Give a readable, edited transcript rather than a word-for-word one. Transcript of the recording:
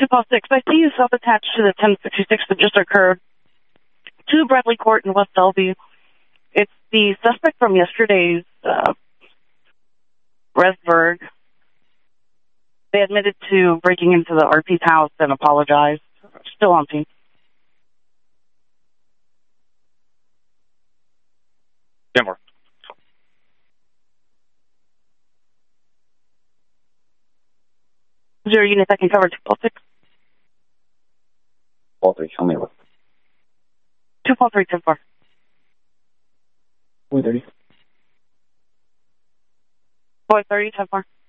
246. I see you self-attached to the 1066 that just occurred. 2 Bradley Court in West Bellevue. It's the suspect from yesterday's Resburg. They admitted to breaking into the RP's house and apologized. Still on scene. Denver. Is there a unit that can cover 246? All 3, show me what. 243, 10-4. 430. 430, 10-4.